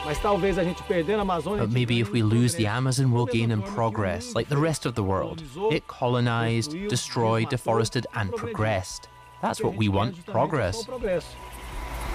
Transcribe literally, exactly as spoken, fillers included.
But maybe if we lose the Amazon, we'll gain in progress, like the rest of the world. It colonized, destroyed, deforested, and progressed. That's what we want, progress.